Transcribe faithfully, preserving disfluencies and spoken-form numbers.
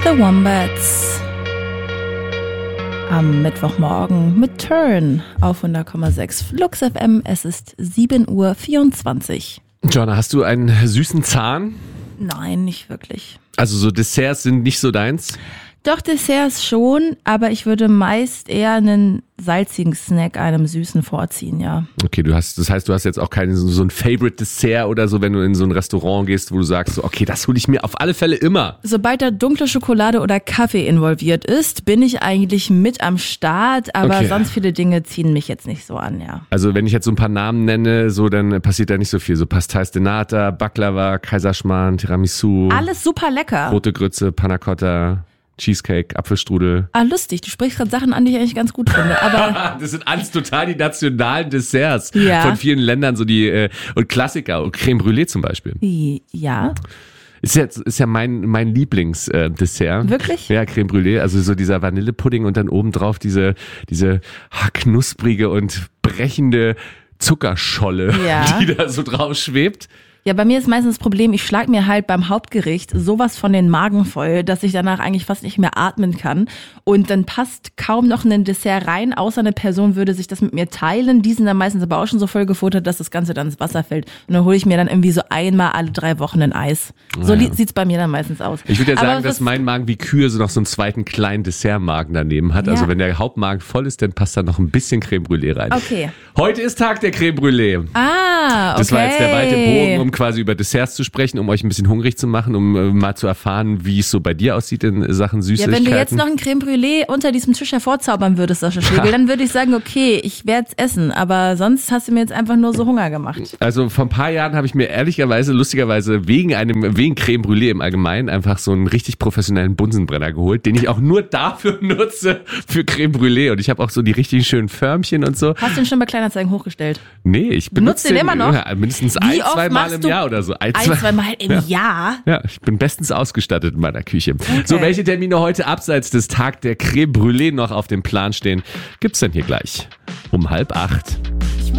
The Wombats. Am Mittwochmorgen mit Turn auf hundert Komma sechs Flux F M. Es ist sieben Uhr vierundzwanzig. Joanna, hast du einen süßen Zahn? Nein, nicht wirklich. Also so Desserts sind nicht so deins? Doch, Desserts schon, aber ich würde meist eher einen salzigen Snack einem süßen vorziehen, ja. Okay, du hast, das heißt, du hast jetzt auch keinen so ein Favorite Dessert oder so, wenn du in so ein Restaurant gehst, wo du sagst, so, okay, das hole ich mir auf alle Fälle immer. Sobald da dunkle Schokolade oder Kaffee involviert ist, bin ich eigentlich mit am Start, aber Okay. sonst viele Dinge ziehen mich jetzt nicht so an, ja. Also wenn ich jetzt so ein paar Namen nenne, so dann passiert da nicht so viel. So Pastéis de Nata, Baklava, Kaiserschmarrn, Tiramisu, Alles super lecker. rote Grütze, Panna Cotta, Cheesecake, Apfelstrudel. Ah, lustig, du sprichst gerade Sachen an, die ich eigentlich ganz gut finde, aber Das sind alles total die nationalen Desserts Ja. von vielen Ländern, so die äh, und Klassiker und Crème Brûlée zum Beispiel. ja, Ist ja, ist ja mein, mein Lieblingsdessert. Äh, Dessert. Wirklich? Ja, Crème Brûlée, also so dieser Vanillepudding und dann obendrauf diese, diese ha, knusprige und brechende Zuckerscholle, Ja. die da so drauf schwebt. Ja, bei mir ist meistens das Problem, ich schlag mir halt beim Hauptgericht sowas von den Magen voll, dass ich danach eigentlich fast nicht mehr atmen kann. Und dann passt kaum noch ein Dessert rein, außer eine Person würde sich das mit mir teilen. Die sind dann meistens aber auch schon so voll gefuttert, dass das Ganze dann ins Wasser fällt. Und dann hole ich mir dann irgendwie so einmal alle drei Wochen ein Eis. So Ja. li- sieht's bei mir dann meistens aus. Ich würde ja Aber sagen, was- dass mein Magen wie Kühe so noch so einen zweiten kleinen Dessertmagen daneben hat. Also Ja. wenn der Hauptmagen voll ist, dann passt da noch ein bisschen Crème Brûlée rein. Okay. Heute ist Tag der Crème Brûlée. Ah, okay. Das war jetzt der weite Bogen, um quasi über Desserts zu sprechen, um euch ein bisschen hungrig zu machen, um äh, mal zu erfahren, wie es so bei dir aussieht in Sachen Ja, Süßigkeiten. wenn du jetzt noch ein Crème Brûlée unter diesem Tisch hervorzaubern würdest, Sascha Schlegel, dann würde ich sagen, okay, ich werde es essen. Aber sonst hast du mir jetzt einfach nur so Hunger gemacht. Also vor ein paar Jahren habe ich mir ehrlicherweise, lustigerweise, wegen einem, wegen Crème Brûlée im Allgemeinen einfach so einen richtig professionellen Bunsenbrenner geholt, den ich auch nur dafür nutze, für Crème Brûlée. Und ich habe auch so die richtig schönen Förmchen und so. Hast du den schon bei Kleinanzeigen hochgestellt? Nee, ich Benutzt benutze den immer noch? Ja, mindestens Wie ein, oft zwei Mal machst im du- Jahr oder so. Ein, zwei Mal im Jahr? Ja, ich bin bestens ausgestattet in meiner Küche. So, welche Termine heute abseits des Tag der Crème Brûlée noch auf dem Plan stehen, gibt's denn hier gleich um halb acht.